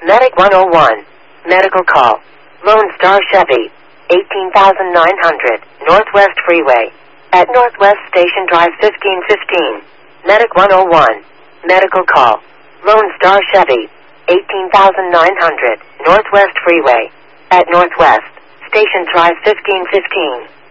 Medic 101. Medical call. Lone Star Chevy. 18,900 Northwest Freeway. At Northwest Station Drive 1515. Medic 101. Medical call. Lone Star Chevy. 18,900 Northwest Freeway. At Northwest Station Drive 1515.